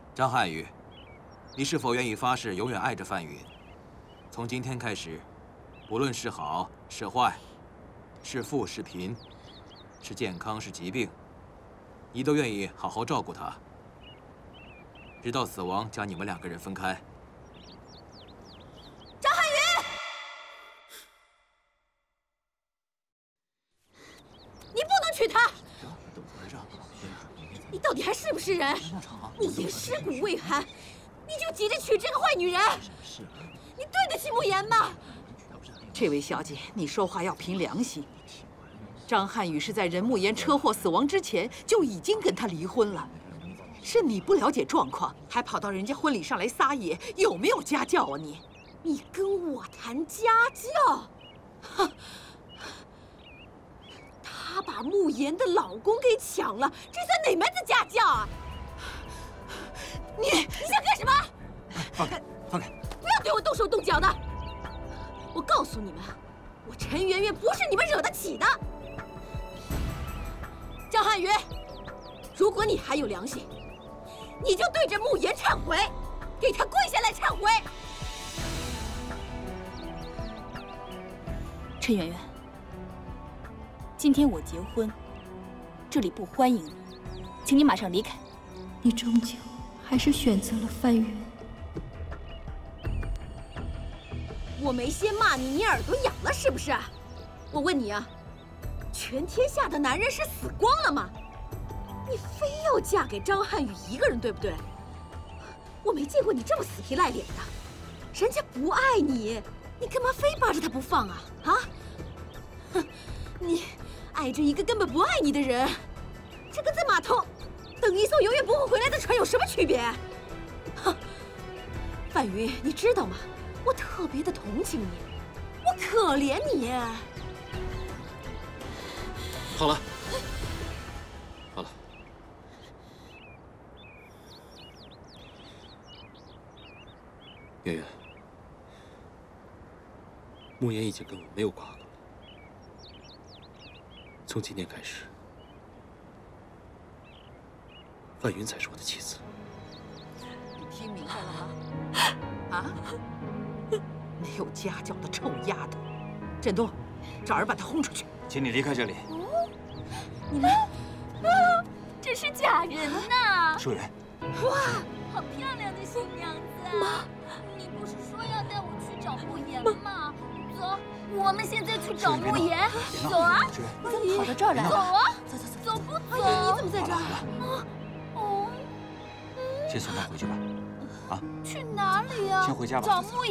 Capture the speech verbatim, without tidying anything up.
张瀚宇，你是否愿意发誓永远爱着范云？从今天开始，不论是好是坏，是富是贫，是健康是疾病，你都愿意好好照顾她，直到死亡将你们两个人分开。 张瀚宇，你不能娶她！你到底还是不是人？慕言尸骨未寒，你就急着娶这个坏女人，你对得起慕言吗？ 这位小姐，你说话要凭良心。张瀚宇是在任慕言车祸死亡之前就已经跟他离婚了，是你不了解状况，还跑到人家婚礼上来撒野，有没有家教啊你？ 你跟我谈家教？哼！她把慕言的老公给抢了，这算哪门子家教啊？你你想干什么？ 放开，放开！ 不要对我动手动脚的！我告诉你们，我陈圆圆不是你们惹得起的。张瀚宇，如果你还有良心，你就对着慕言忏悔，给他跪下来忏悔。 陈圆圆，今天我结婚，这里不欢迎你，请你马上离开。 你终究还是选择了范云。 我没先骂你，你耳朵痒了是不是？我问你啊，全天下的男人是死光了吗？你非要嫁给张瀚宇一个人，对不对？我没见过你这么死皮赖脸的，人家不爱你，你干嘛非扒着他不放啊？啊？哼，你爱着一个根本不爱你的人，这跟在码头等一艘永远不会回来的船有什么区别？哼，范云，你知道吗？我特别的同情你，我可怜你。 好了，好了，圆圆，慕言已经跟我没有瓜葛了。从今天开始，范云才是我的妻子。 你听明白了吗？啊！没有家教的臭丫头！振东，找人把她轰出去。 请你离开这里。 你们， 啊，这是假人呐！ 淑媛， 哇， 好漂亮的新娘子啊！ 妈， 你不是说要带我去找慕言吗？走，我们现在去找慕言。走啊！ 你怎么跑到这儿来了？ 走啊！ 走走走， 走不走？ 阿姨，你怎么在这儿？ 啊，哦， 先送她回去吧。啊， 去哪里啊？ 先回家吧。 找慕言。